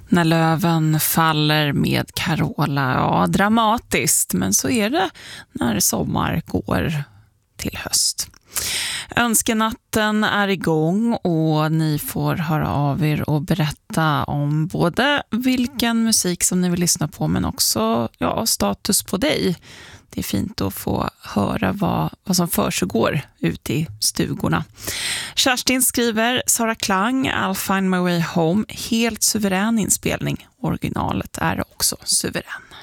När löven faller med Carola, ja, dramatiskt, men så är det när sommar går till höst. Önskenatten är igång och ni får höra av er och berätta om både vilken musik som ni vill lyssna på men också status på dig. Det är fint att få höra vad som försiggår ute i stugorna. Kerstin skriver, Sara Klang, I'll find my way home. Helt suverän inspelning. Originalet är också suverän.